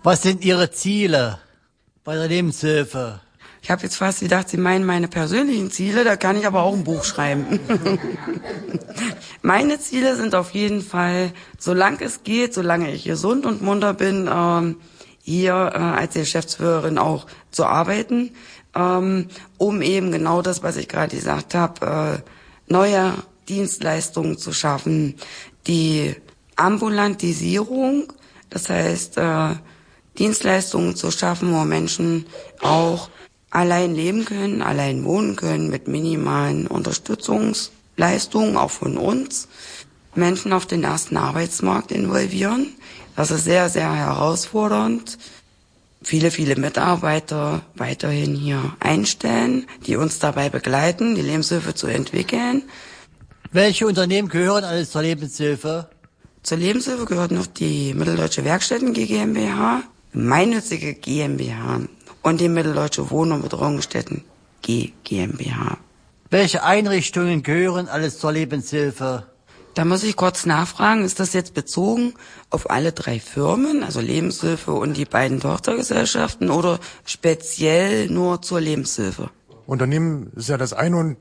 Was sind Ihre Ziele bei der Lebenshilfe? Ich habe jetzt fast gedacht, Sie meinen meine persönlichen Ziele, da kann ich aber auch ein Buch schreiben. Meine Ziele sind auf jeden Fall, solange es geht, solange ich gesund und munter bin, hier als Geschäftsführerin auch zu arbeiten, um eben genau das, was ich gerade gesagt habe, neue Dienstleistungen zu schaffen, die Ambulantisierung, das heißt Dienstleistungen zu schaffen, wo Menschen auch allein leben können, allein wohnen können mit minimalen Unterstützungsleistungen, auch von uns. Menschen auf den ersten Arbeitsmarkt involvieren. Das ist sehr, sehr herausfordernd. Viele Mitarbeiter weiterhin hier einstellen, die uns dabei begleiten, die Lebenshilfe zu entwickeln. Welche Unternehmen gehören alles zur Lebenshilfe? Zur Lebenshilfe gehört noch die Mitteldeutsche Werkstätten GmbH, gemeinnützige GmbH und die Mitteldeutsche Wohn- und Betreuungsstätten GmbH. Welche Einrichtungen gehören alles zur Lebenshilfe? Da muss ich kurz nachfragen, ist das jetzt bezogen auf alle 3 Firmen, also Lebenshilfe und die beiden Tochtergesellschaften, oder speziell nur zur Lebenshilfe? Unternehmen ist ja das eine und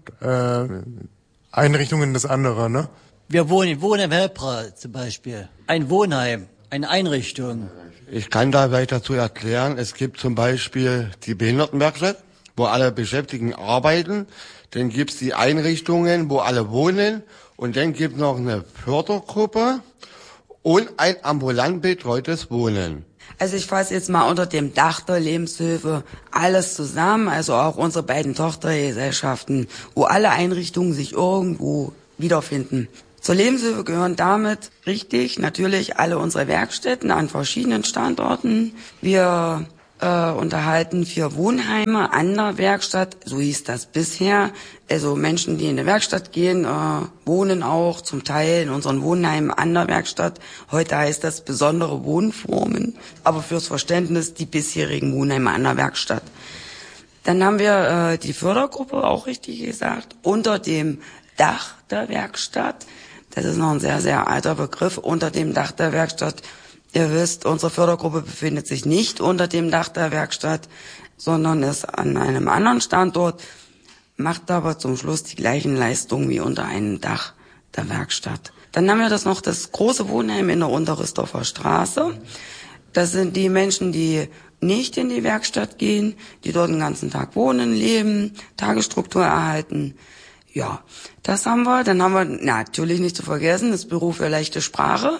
Einrichtungen das andere, ne? Wir wohnen im Wohnheim Helpra zum Beispiel. Ein Wohnheim, eine Einrichtung. Ich kann da weiter dazu erklären, es gibt zum Beispiel die Behindertenwerkstatt, wo alle Beschäftigten arbeiten. Dann gibt's die Einrichtungen, wo alle wohnen. Und dann gibt noch eine Fördergruppe und ein ambulant betreutes Wohnen. Also ich fasse jetzt mal unter dem Dach der Lebenshilfe alles zusammen, also auch unsere beiden Tochtergesellschaften, wo alle Einrichtungen sich irgendwo wiederfinden. Zur Lebenshilfe gehören damit richtig natürlich alle unsere Werkstätten an verschiedenen Standorten. Wir unterhalten 4 Wohnheime an der Werkstatt, so hieß das bisher. Also Menschen, die in die Werkstatt gehen, wohnen auch zum Teil in unseren Wohnheimen an der Werkstatt. Heute heißt das besondere Wohnformen, aber fürs Verständnis die bisherigen Wohnheime an der Werkstatt. Dann haben wir die Fördergruppe, auch richtig gesagt, unter dem Dach der Werkstatt. Das ist noch ein sehr, sehr alter Begriff, unter dem Dach der Werkstatt. Ihr wisst, unsere Fördergruppe befindet sich nicht unter dem Dach der Werkstatt, sondern ist an einem anderen Standort, macht aber zum Schluss die gleichen Leistungen wie unter einem Dach der Werkstatt. Dann haben wir noch das große Wohnheim in der Unterrüstorfer Straße. Das sind die Menschen, die nicht in die Werkstatt gehen, die dort den ganzen Tag wohnen, leben, Tagesstruktur erhalten. Ja, das haben wir. Dann haben wir natürlich nicht zu vergessen das Büro für leichte Sprache,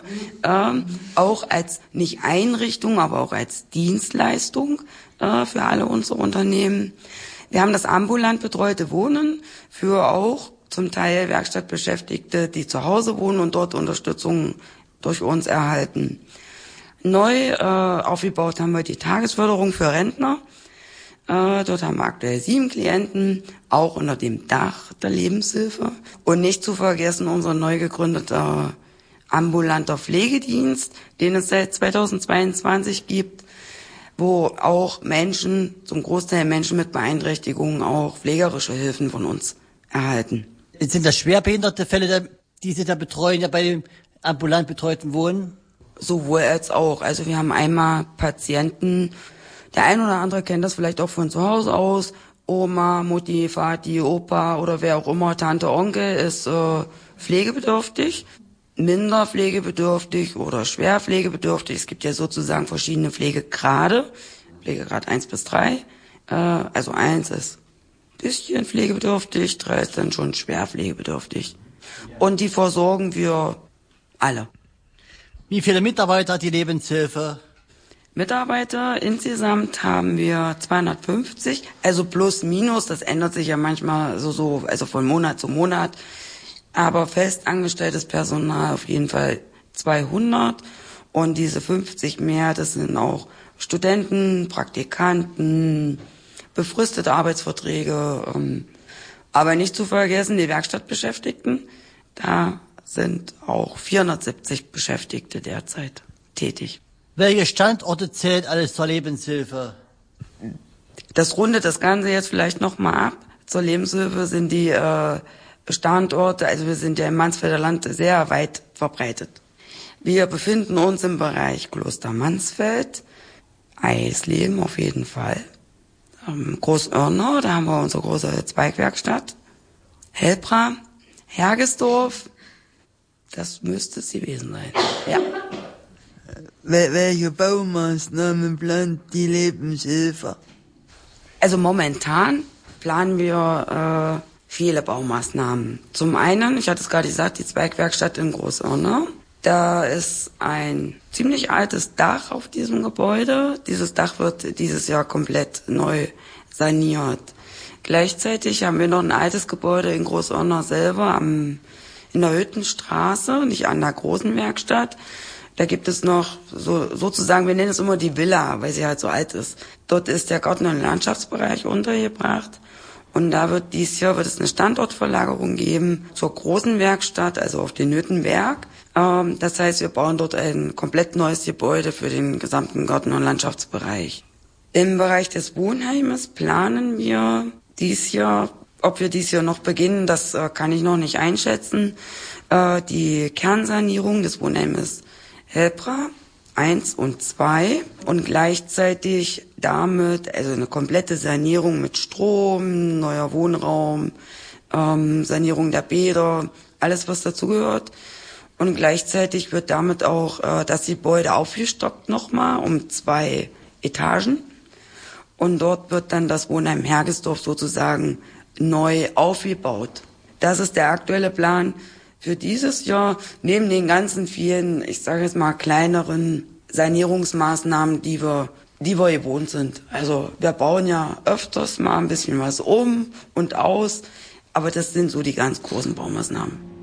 auch als nicht Einrichtung, aber auch als Dienstleistung für alle unsere Unternehmen. Wir haben das ambulant betreute Wohnen für auch zum Teil Werkstattbeschäftigte, die zu Hause wohnen und dort Unterstützung durch uns erhalten. Neu aufgebaut haben wir die Tagesförderung für Rentner. Dort haben wir aktuell 7 Klienten, auch unter dem Dach der Lebenshilfe. Und nicht zu vergessen unser neu gegründeter ambulanter Pflegedienst, den es seit 2022 gibt, wo auch Menschen, zum Großteil Menschen mit Beeinträchtigungen, auch pflegerische Hilfen von uns erhalten. Sind das schwerbehinderte Fälle, die Sie da betreuen, ja bei dem ambulant betreuten Wohnen? Sowohl als auch. Also wir haben einmal Patienten, der ein oder andere kennt das vielleicht auch von zu Hause aus. Oma, Mutti, Vati, Opa oder wer auch immer, Tante, Onkel ist pflegebedürftig, minder pflegebedürftig oder schwer pflegebedürftig. Es gibt ja sozusagen verschiedene Pflegegrade, Pflegegrad 1 bis 3. Also 1 ist ein bisschen pflegebedürftig, 3 ist dann schon schwer pflegebedürftig. Und die versorgen wir alle. Wie viele Mitarbeiter hat die Lebenshilfe? Mitarbeiter insgesamt haben wir 250, also plus minus, das ändert sich ja manchmal so, also von Monat zu Monat, aber fest angestelltes Personal auf jeden Fall 200 und diese 50 mehr, das sind auch Studenten, Praktikanten, befristete Arbeitsverträge, aber nicht zu vergessen die Werkstattbeschäftigten, da sind auch 470 Beschäftigte derzeit tätig. Welche Standorte zählt alles zur Lebenshilfe? Das rundet das Ganze jetzt vielleicht nochmal ab. Zur Lebenshilfe sind die Standorte, also wir sind ja im Mansfelder Land sehr weit verbreitet. Wir befinden uns im Bereich Kloster Mansfeld, Eisleben auf jeden Fall. Großörnau, da haben wir unsere große Zweigwerkstatt. Helbra, Hergesdorf, das müsste es gewesen sein. Ja. Welche Baumaßnahmen plant die Lebenshilfe? Also momentan planen wir viele Baumaßnahmen. Zum einen, ich hatte es gerade gesagt, die Zweigwerkstatt in Großörnau. Da ist ein ziemlich altes Dach auf diesem Gebäude. Dieses Dach wird dieses Jahr komplett neu saniert. Gleichzeitig haben wir noch ein altes Gebäude in Großörnau selber in der Hüttenstraße, nicht an der großen Werkstatt. Da gibt es noch sozusagen, wir nennen es immer die Villa, weil sie halt so alt ist. Dort ist der Garten- und Landschaftsbereich untergebracht. Und da wird es eine Standortverlagerung geben zur großen Werkstatt, also auf den Nöthenberg. Das heißt, wir bauen dort ein komplett neues Gebäude für den gesamten Garten- und Landschaftsbereich. Im Bereich des Wohnheimes planen wir dies Jahr, ob wir dies Jahr noch beginnen, das kann ich noch nicht einschätzen, die Kernsanierung des Wohnheimes Helbra 1 und 2 und gleichzeitig damit, also eine komplette Sanierung mit Strom, neuer Wohnraum, Sanierung der Bäder, alles was dazugehört. Und gleichzeitig wird damit auch das Gebäude aufgestockt nochmal um 2 Etagen. Und dort wird dann das Wohnheim Hergesdorf sozusagen neu aufgebaut. Das ist der aktuelle Plan für dieses Jahr, neben den ganzen vielen, ich sage jetzt mal, kleineren Sanierungsmaßnahmen, die wir gewohnt sind. Also wir bauen ja öfters mal ein bisschen was um und aus, aber das sind so die ganz großen Baumaßnahmen.